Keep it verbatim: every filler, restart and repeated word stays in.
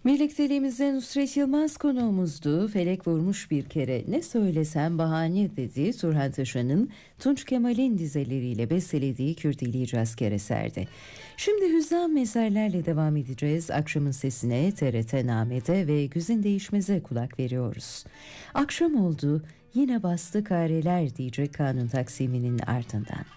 Birlikteliğimizde Nusret Yılmaz konuğumuzdu. Felek vurmuş bir kere ne söylesem bahane dedi. Turhan Taşan'ın Tunç Kemal'in dizeleriyle bestelediği Kürdili Cazker eserdi. Şimdi hüzzam eserlerle devam edeceğiz. Akşamın sesine, T R T Name'de ve Güzin Değişmez'e kulak veriyoruz. Akşam oldu, yine bastı kareler diyecek kanun taksiminin ardından.